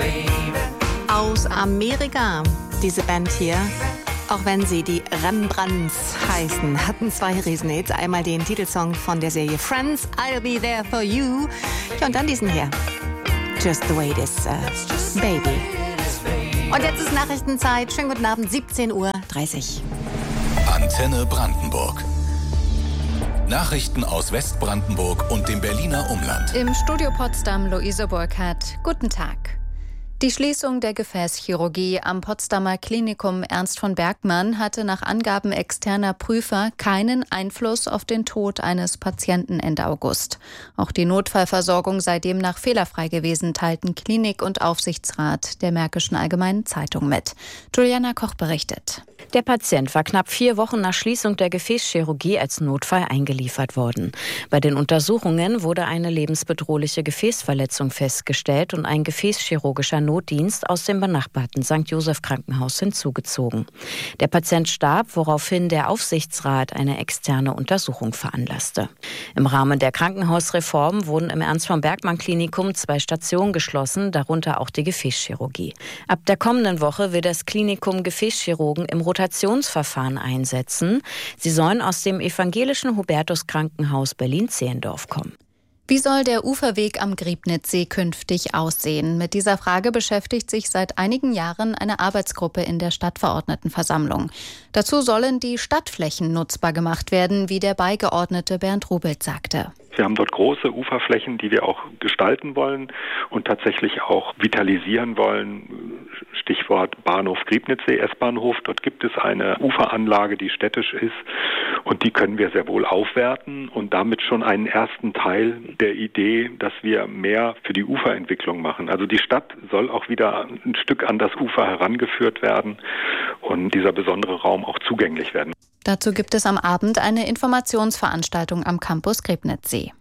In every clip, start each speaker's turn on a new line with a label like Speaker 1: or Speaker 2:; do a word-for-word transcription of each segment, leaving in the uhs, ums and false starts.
Speaker 1: Aus Amerika, diese Band hier. Auch wenn sie die Rembrandts heißen, hatten zwei Riesenhits. Einmal den Titelsong von der Serie Friends, I'll Be There For You. Ja, und dann diesen hier, Just The Way It Is, uh, Baby. Und jetzt ist Nachrichtenzeit. Schönen guten Abend, siebzehn Uhr dreißig.
Speaker 2: Antenne Brandenburg. Nachrichten aus Westbrandenburg und dem Berliner Umland.
Speaker 3: Im Studio Potsdam Luise Burkhardt. Guten Tag. Die Schließung der Gefäßchirurgie am Potsdamer Klinikum Ernst von Bergmann hatte nach Angaben externer Prüfer keinen Einfluss auf den Tod eines Patienten Ende August. Auch die Notfallversorgung sei demnach fehlerfrei gewesen, teilten Klinik- und Aufsichtsrat der Märkischen Allgemeinen Zeitung mit. Juliana Koch berichtet.
Speaker 4: Der Patient war knapp vier Wochen nach Schließung der Gefäßchirurgie als Notfall eingeliefert worden. Bei den Untersuchungen wurde eine lebensbedrohliche Gefäßverletzung festgestellt und ein gefäßchirurgischer Notdienst aus dem benachbarten Sankt Joseph Krankenhaus hinzugezogen. Der Patient starb, woraufhin der Aufsichtsrat eine externe Untersuchung veranlasste. Im Rahmen der Krankenhausreform wurden im Ernst von Bergmann Klinikum zwei Stationen geschlossen, darunter auch die Gefäßchirurgie. Ab der kommenden Woche will das Klinikum Gefäßchirurgen im Rotationsverfahren einsetzen. Sie sollen aus dem evangelischen Hubertus-Krankenhaus Berlin-Zehlendorf kommen.
Speaker 3: Wie soll der Uferweg am Griebnitzsee künftig aussehen? Mit dieser Frage beschäftigt sich seit einigen Jahren eine Arbeitsgruppe in der Stadtverordnetenversammlung. Dazu sollen die Stadtflächen nutzbar gemacht werden, wie der Beigeordnete Bernd Rubelt sagte.
Speaker 5: Wir haben dort große Uferflächen, die wir auch gestalten wollen und tatsächlich auch vitalisieren wollen. Stichwort Bahnhof Griebnitzsee, S-Bahnhof. Dort gibt es eine Uferanlage, die städtisch ist und die können wir sehr wohl aufwerten und damit schon einen ersten Teil der Idee, dass wir mehr für die Uferentwicklung machen. Also die Stadt soll auch wieder ein Stück an das Ufer herangeführt werden und dieser besondere Raum auch zugänglich werden.
Speaker 3: Dazu gibt es am Abend eine Informationsveranstaltung am Campus Griebnitzsee.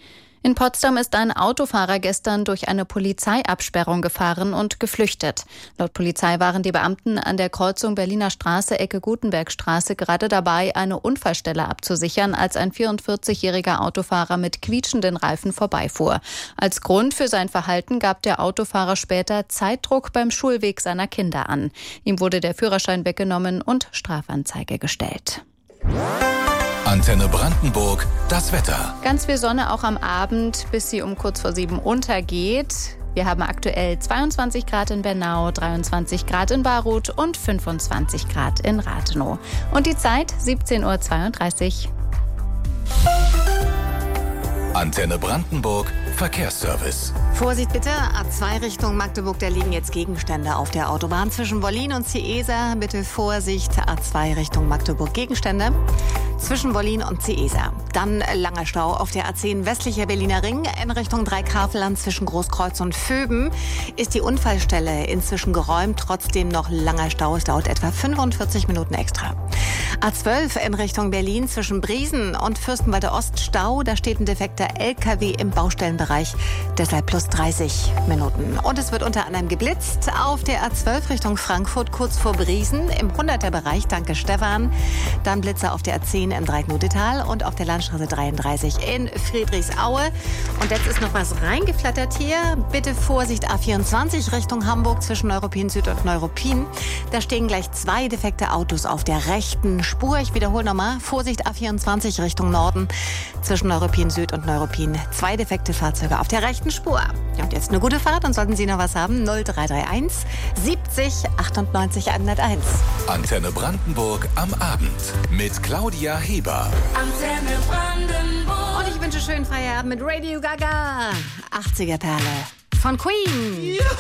Speaker 3: In Potsdam ist ein Autofahrer gestern durch eine Polizeiabsperrung gefahren und geflüchtet. Laut Polizei waren die Beamten an der Kreuzung Berliner Straße, Ecke Gutenbergstraße gerade dabei, eine Unfallstelle abzusichern, als ein vierundvierzigjähriger Autofahrer mit quietschenden Reifen vorbeifuhr. Als Grund für sein Verhalten gab der Autofahrer später Zeitdruck beim Schulweg seiner Kinder an. Ihm wurde der Führerschein weggenommen und Strafanzeige gestellt.
Speaker 2: Antenne Brandenburg, das Wetter.
Speaker 3: Ganz viel Sonne auch am Abend, bis sie um kurz vor sieben untergeht. Wir haben aktuell zweiundzwanzig Grad in Bernau, dreiundzwanzig Grad in Baruth und fünfundzwanzig Grad in Rathenow. Und die Zeit siebzehn Uhr zweiunddreißig.
Speaker 2: Antenne Brandenburg, Verkehrsservice.
Speaker 1: Vorsicht bitte, A zwei Richtung Magdeburg, da liegen jetzt Gegenstände auf der Autobahn zwischen Wollin und Ciesa. Bitte Vorsicht, A zwei Richtung Magdeburg, Gegenstände zwischen Wollin und Ciesa. Dann langer Stau auf der A zehn westlicher Berliner Ring in Richtung Dreikaveland zwischen Großkreuz und Vöben. Ist die Unfallstelle inzwischen geräumt, trotzdem noch langer Stau. Es dauert etwa fünfundvierzig Minuten extra. A zwölf in Richtung Berlin zwischen Briesen und Fürstenwalder Ost Stau. Da steht ein defekter L K W im Baustellenbereich, deshalb plus dreißig Minuten. Und es wird unter anderem geblitzt auf der A zwölf Richtung Frankfurt, kurz vor Briesen, im hunderter-Bereich, danke Stefan. Dann Blitzer auf der A zehn im Dreiecknudetal und auf der Landstraße dreiunddreißig in Friedrichsaue. Und jetzt ist noch was reingeflattert hier. Bitte Vorsicht, A vierundzwanzig Richtung Hamburg zwischen Neuruppin Süd und Neuruppin. Da stehen gleich zwei defekte Autos auf der rechten Spur. Ich wiederhole nochmal. Vorsicht, A vierundzwanzig Richtung Norden zwischen Neuruppin Süd und Neuruppin. Zwei defekte Fahrzeuge auf der rechten Spur. Ja, und jetzt eine gute Fahrt und sollten Sie noch was haben, null drei drei eins siebzig achtundneunzig hunderteins.
Speaker 2: Antenne Brandenburg am Abend mit Claudia Heber.
Speaker 1: Antenne Brandenburg. Und ich wünsche schönen Feierabend mit Radio Gaga. achtziger Perle von Queen. Ja.